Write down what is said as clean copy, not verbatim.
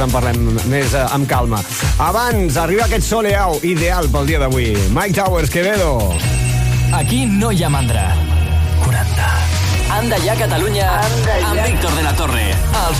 en parlem més amb calma. Abans, arriba aquest soleau ideal pel dia d'avui. Mike Towers, Quevedo. Aquí no hi ha mandra. 40. Anda ja, Catalunya, amb Víctor de la Torre. Els